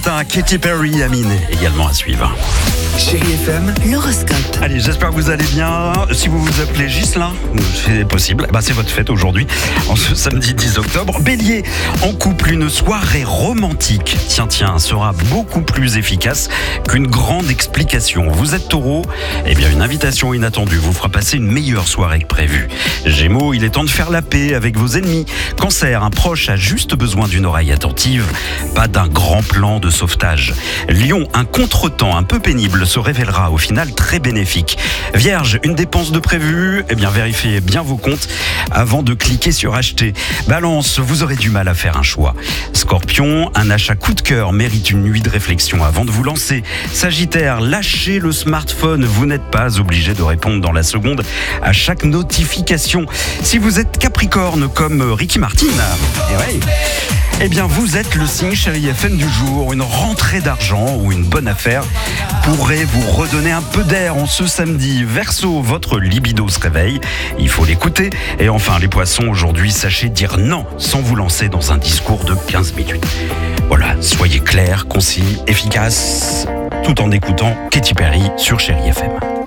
matin, Katy Perry, Amine, également à suivre. Chérie FM, l'horoscope. Allez, j'espère que vous allez bien. Si vous vous appelez Ghislain, c'est possible. C'est votre fête aujourd'hui, en ce samedi 10 octobre. Bélier, en couple, une soirée romantique, tiens, sera beaucoup plus efficace qu'une grande explication. Vous êtes Taureau, une invitation inattendue vous fera passer une meilleure soirée que prévu. Gémeaux, il est temps de faire la paix avec vos ennemis. Cancer, un proche a juste besoin d'une oreille attentive, pas d'un grand plan de sauvetage. Lion, un contretemps un peu pénible se révélera au final très bénéfique. Vierge, une dépense de prévu, vérifiez bien vos comptes avant de cliquer sur acheter. Balance, vous aurez du mal à faire un choix. Scorpion, un achat coup de cœur mérite une nuit de réflexion avant de vous lancer. Sagittaire, lâchez le smartphone, vous n'êtes pas obligé de répondre dans la seconde à chaque notification. Si vous êtes Capricorne comme Ricky Martin, vous êtes le signe Chérie FM du jour. Une rentrée d'argent ou une bonne affaire pourrait vous redonner un peu d'air en ce samedi. Verseau, votre libido se réveille, il faut l'écouter. Et enfin les poissons, aujourd'hui sachez dire non sans vous lancer dans un discours de 15 minutes. Voilà, soyez clair, concis, efficace, tout en écoutant Katy Perry sur Chérie FM.